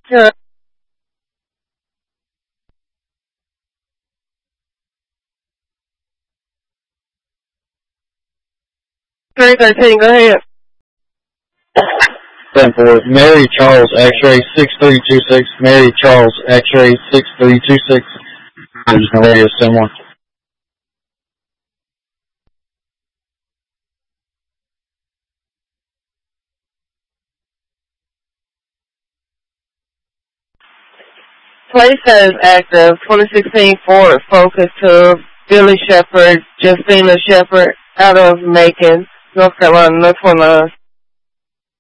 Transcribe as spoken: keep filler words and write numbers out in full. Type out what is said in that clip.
Sure. three thirteen, go ahead. ten four. Mary Charles, X-ray six three two six. Mary Charles, X-ray six three two six. Original radio ten one. Play says active. twenty sixteen Ford Focus to Billy Shepard, Justina Shepard, out of Macon, North Carolina. That's one of